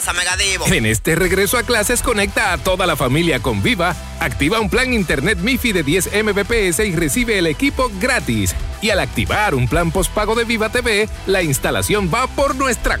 Megadivo. En este regreso a clases, conecta a toda la familia con Viva, activa un plan internet MiFi de 10 Mbps y recibe el equipo gratis. Y al activar un plan postpago de Viva TV, la instalación va por nuestra